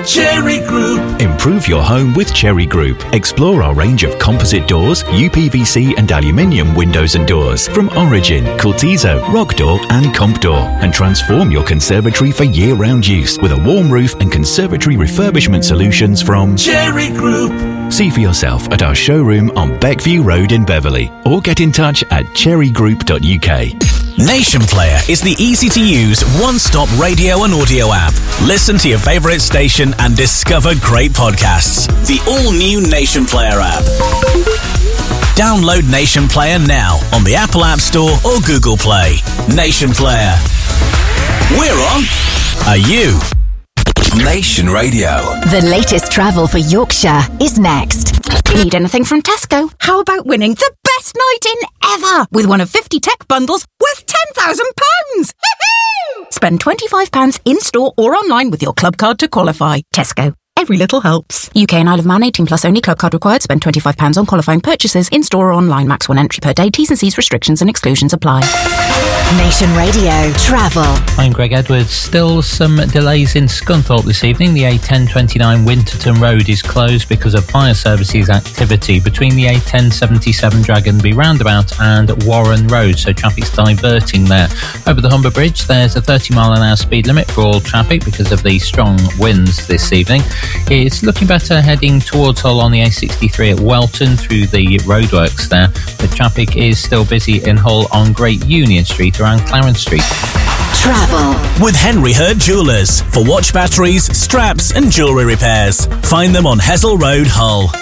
Cherry Group. Improve your home with Cherry Group. Explore our range of composite doors, UPVC and aluminium windows and doors from Origin, Cultizo, Rock Door and Comp Door, and transform your conservatory for year-round use with a warm roof and conservatory refurbishment solutions from Cherry Group. See for yourself at our showroom on Beckview Road in Beverley, or get in touch at cherrygroup.uk. Nation Player is the easy-to-use, one-stop radio and audio app. Listen to your favourite station and discover great podcasts. The all-new Nation Player app. Download Nation Player now on the Apple App Store or Google Play. Nation Player. We're on. Are you? Nation Radio. The latest travel for Yorkshire is next. Need anything from Tesco? How about winning the best night in ever with one of 50 tech bundles worth £10,000? Spend £25 in-store or online with your club card to qualify. Tesco. Every little helps. UK and Isle of Man 18 plus only. Club card required. Spend £25 on qualifying purchases in-store or online. Max 1 entry per day. T's and C's restrictions and exclusions apply. Nation Radio Travel. I'm Greg Edwards. Still some delays in Scunthorpe this evening. The A1029 Winterton Road is closed because of fire services activity between the A1077 Dragonby roundabout and Warren Road, so traffic's diverting there. Over the Humber Bridge, there's a 30-mile-an-hour speed limit for all traffic because of the strong winds this evening. It's looking better heading towards Hull on the A63 at Welton through the roadworks there. The traffic is still busy in Hull on Great Union Street around Clarence Street. Travel with Henry Hurt Jewellers for watch batteries, straps and jewellery repairs. Find them on Hessel Road, Hull.